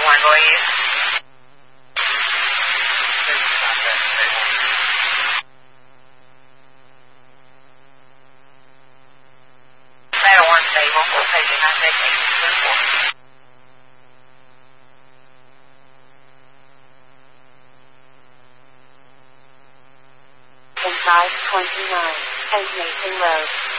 one, please. Battle 1 stable. We'll take it. I take 834. In 529, and Mason Road.